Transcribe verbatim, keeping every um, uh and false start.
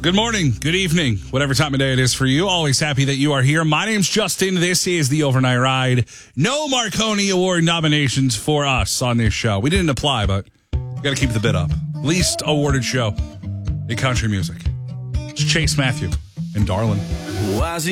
Good morning, good evening, whatever time of day it is for you. Always happy that you are here. My name's Justin. This is the Overnight Ride. No Marconi Award nominations for us on this show. We didn't apply, but we got to keep the bid up. Least awarded show in country music. It's Chase Matthew and Darlin.